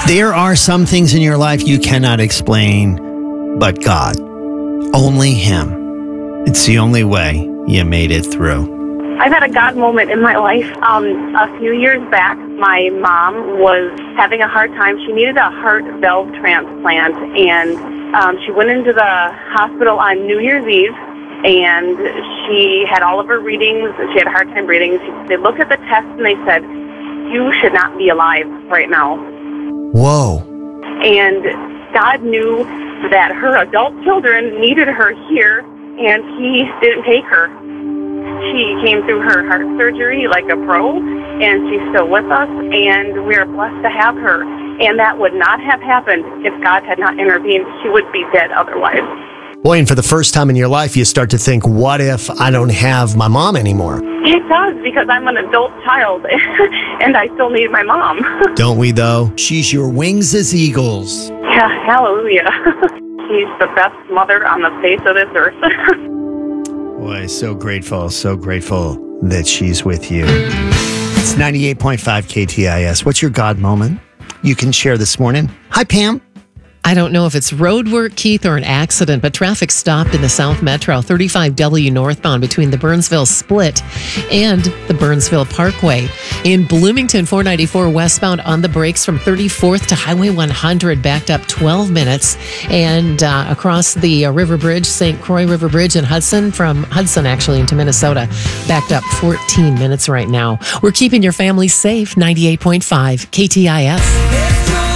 There are some things in your life you cannot explain, but God. Only Him. It's the only way you made it through. I've had a God moment in my life. A few years back, my mom was having a hard time. She needed a heart valve transplant, and she went into the hospital on New Year's Eve, and she had all of her readings. She had a hard time breathing. They looked at the test, and they said, "You should not be alive right now." Whoa. And God knew that her adult children needed her here, and He didn't take her. She came through her heart surgery like a pro, and she's still with us, and we are blessed to have her. And that would not have happened if God had not intervened. She would be dead otherwise. Boy, and for the first time in your life, you start to think, what if I don't have my mom anymore? It does, because I'm an adult child, and I still need my mom. Don't we, though? She's your wings as eagles. Yeah, hallelujah. She's the best mother on the face of this earth. Boy, so grateful that she's with you. It's 98.5 KTIS. What's your God moment you can share this morning? Hi, Pam. I don't know if it's road work, Keith, or an accident, but traffic stopped in the South Metro, 35W northbound between the Burnsville Split and the Burnsville Parkway. In Bloomington, 494 westbound on the brakes from 34th to Highway 100, backed up 12 minutes. And across the River Bridge, St. Croix River Bridge in Hudson, from Hudson actually into Minnesota, backed up 14 minutes right now. We're keeping your family safe, 98.5 KTIS.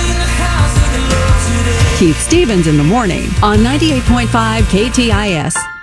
Keith Stevens in the morning on 98.5 KTIS.